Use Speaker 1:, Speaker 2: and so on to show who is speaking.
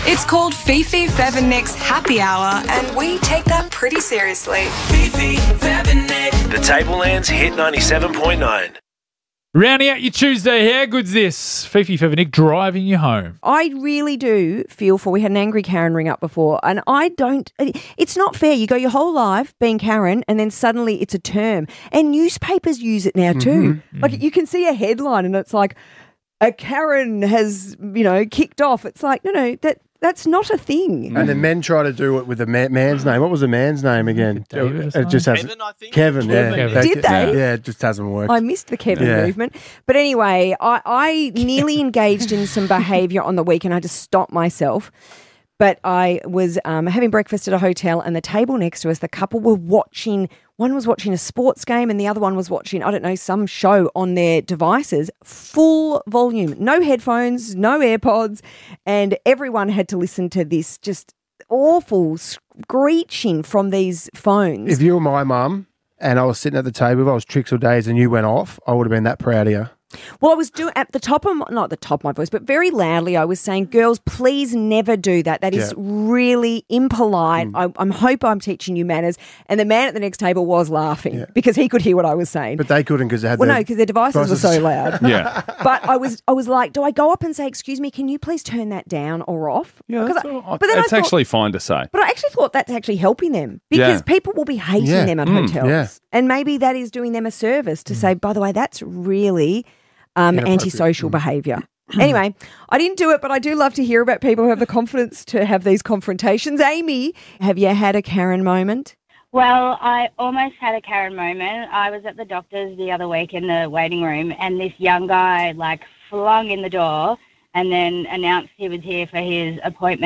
Speaker 1: It's called Fifi, Fev and Nick's Happy Hour, and we take that pretty seriously. Fifi, Fev and Nick.
Speaker 2: The Tablelands Hit 97.9.
Speaker 3: Rounding out your Tuesday, how good's this? Fifi Fev and Nick driving you home.
Speaker 4: I really do feel for, we had an angry Karen ring up before, and it's not fair. You go your whole life being Karen, and then suddenly it's a term. And newspapers use it now too. Like, you can see a headline and it's like, a Karen has, kicked off. It's like, no, that's not a thing.
Speaker 5: And the men try to do it with the man's name. What was the man's name again? It just hasn't.
Speaker 6: Kevin, I think.
Speaker 5: Kevin, yeah.
Speaker 4: Did they?
Speaker 5: Yeah, it just hasn't worked.
Speaker 4: I missed the Kevin movement. But anyway, I nearly engaged in some behaviour on the weekend. I just stopped myself. But I was having breakfast at a hotel, and the table next to us, the couple were watching. One was watching a sports game and the other one was watching, some show on their devices, full volume, no headphones, no AirPods, and everyone had to listen to this just awful screeching from these phones.
Speaker 5: If you were my mum and I was sitting at the table, if I was Tricks or Days and you went off, I would have been that proud of you.
Speaker 4: Well, I was doing at the top of not the top of my voice, but very loudly. I was saying, "Girls, please never do that. That is really impolite. I hope I'm teaching you manners." And the man at the next table was laughing because he could hear what I was saying.
Speaker 5: But they couldn't because they had
Speaker 4: because their devices were so loud.
Speaker 3: Yeah.
Speaker 4: But I was like, do I go up and say, "Excuse me, can you please turn that down or off?"
Speaker 6: Yeah,
Speaker 4: but then
Speaker 6: it's actually fine to say.
Speaker 4: But I actually thought that's actually helping them because people will be hating them at hotels, and maybe that is doing them a service to say, by the way, that's really antisocial behaviour. Anyway, I didn't do it, but I do love to hear about people who have the confidence to have these confrontations. Amy, have you had a Karen moment?
Speaker 7: Well, I almost had a Karen moment. I was at the doctor's the other week in the waiting room, and this young guy flung in the door and then announced he was here for his appointment.